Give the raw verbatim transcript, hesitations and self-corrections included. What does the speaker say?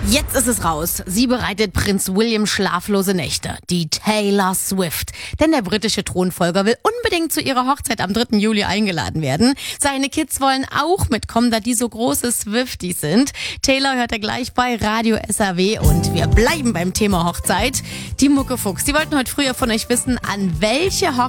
Jetzt ist es raus. Sie bereitet Prinz William schlaflose Nächte. Die Taylor Swift. Denn der britische Thronfolger will unbedingt zu ihrer Hochzeit am dritten Juli eingeladen werden. Seine Kids wollen auch mitkommen, da die so große Swifties sind. Taylor hört er gleich bei Radio S R W und wir bleiben beim Thema Hochzeit. Die Muckefuchs, die wollten heute früher von euch wissen, an welche Hochzeit